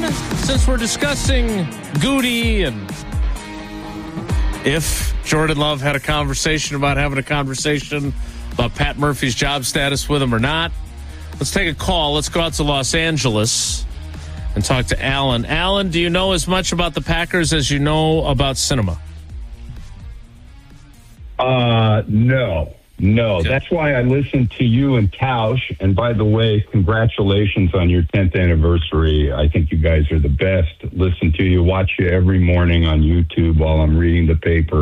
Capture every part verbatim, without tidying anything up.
since we're discussing Goody and if Jordan Love had a conversation about having a conversation about Pat Murphy's job status with him or not, let's take a call. Let's go out to Los Angeles and talk to Alan. Alan, do you know as much about the Packers as you know about cinema? Uh, no, no. Okay. That's why I listened to you and Tausch. And by the way, congratulations on your tenth anniversary. I think you guys are the best. Listen to you, watch you every morning on YouTube while I'm reading the paper.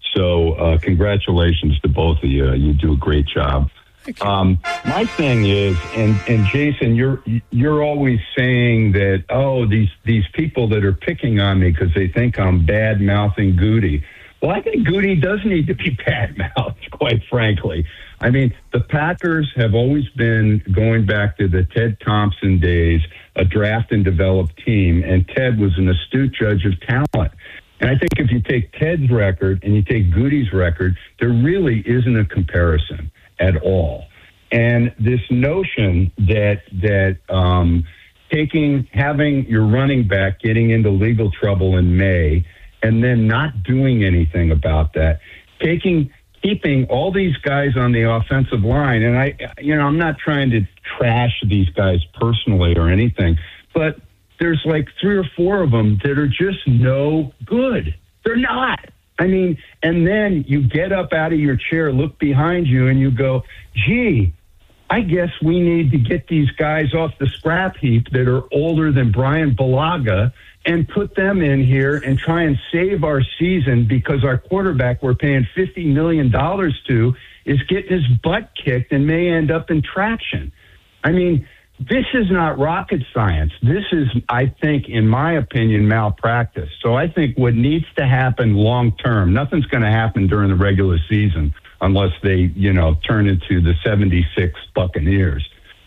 So uh, congratulations to both of you. You do a great job. Um, my thing is, and, and Jason, you're you're always saying that, oh, these, these people that are picking on me because they think I'm bad-mouthing Goody. Well, I think Goody does need to be bad-mouthed, quite frankly. I mean, the Packers have always been, going back to the Ted Thompson days, a draft and develop team, and Ted was an astute judge of talent. And I think if you take Ted's record and you take Goody's record, there really isn't a comparison at all. And this notion that that um, taking having your running back getting into legal trouble in May and then not doing anything about that, taking keeping all these guys on the offensive line, and I, you know, I'm not trying to trash these guys personally or anything, but there's like three or four of them that are just no good. They're not. I mean, and then you get up out of your chair, look behind you, and you go, gee, I guess we need to get these guys off the scrap heap that are older than Brian Bulaga and put them in here and try and save our season because our quarterback we're paying fifty million dollars to is getting his butt kicked and may end up in traction. I mean, this is not rocket science. This is, I think, in my opinion, malpractice. So I think what needs to happen long term, nothing's going to happen during the regular season unless they, you know, turn into the seventy-six Buccaneers.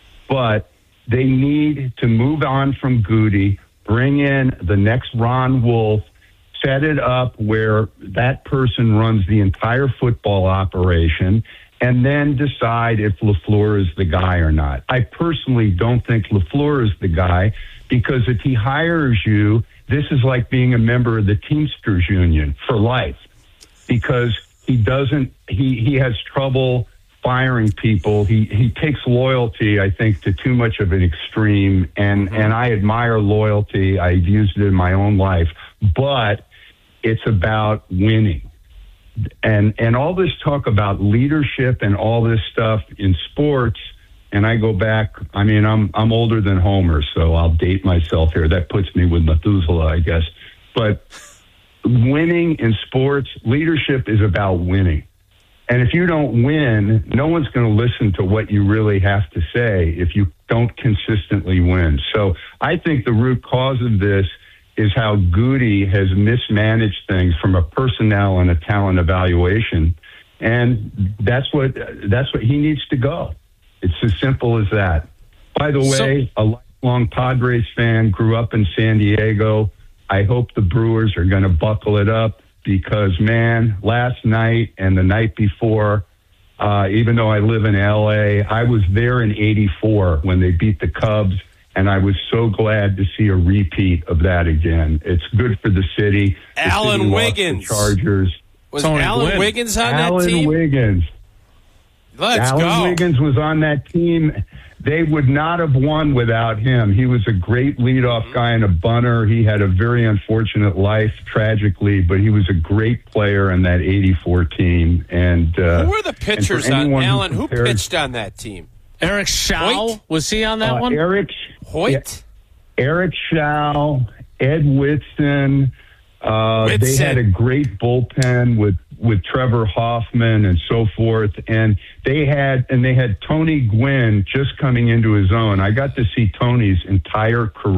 But they need to move on from Goody, bring in the next Ron Wolf, set it up where that person runs the entire football operation, and then decide if LaFleur is the guy or not. I personally don't think LaFleur is the guy because if he hires you, this is like being a member of the Teamsters Union for life because he doesn't, he, he has trouble firing people. He he takes loyalty, I think, to too much of an extreme, and, and I admire loyalty. I've used it in my own life, but it's about winning. And and all this talk about leadership and all this stuff in sports, and I go back, I mean, I'm I'm older than Homer, so I'll date myself here. That puts me with Methuselah, I guess. But winning in sports, leadership is about winning. And if you don't win, no one's going to listen to what you really have to say if you don't consistently win. So I think the root cause of this is how Goody has mismanaged things from a personnel and a talent evaluation. And that's what that's what he needs to go. It's as simple as that. By the way, so, a lifelong Padres fan, grew up in San Diego. I hope the Brewers are going to buckle it up because, man, last night and the night before, uh, even though I live in L A, I was there in eighty-four when they beat the Cubs. And I was so glad to see a repeat of that again. It's good for the city. The Alan city Wiggins. Chargers. Was Tony Alan Gwynn. Wiggins on Alan that team? Wiggins. Let's Alan go. Wiggins was on that team. They would not have won without him. He was a great leadoff guy and a bunter. He had a very unfortunate life, tragically, but he was a great player on that eighty-four team. And uh, who were the pitchers on anyone Alan? who Who compares- pitched on that team? Eric Shaw, Hoyt? was he on that uh, one? Eric Hoyt? Eric Shaw, Ed Whitson. Uh, Whitson. They had a great bullpen with, with Trevor Hoffman and so forth. And they had and they had Tony Gwynn just coming into his own. I got to see Tony's entire career.